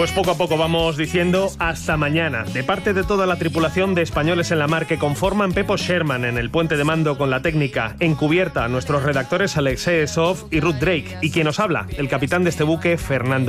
Pues poco a poco vamos diciendo hasta mañana. De parte de toda la tripulación de Españoles en la Mar que conforman Pepo Sherman en el puente de mando con la técnica, encubierta, nuestros redactores Alexei Esov y Ruth Drake, y quien nos habla, el capitán de este buque, Fernando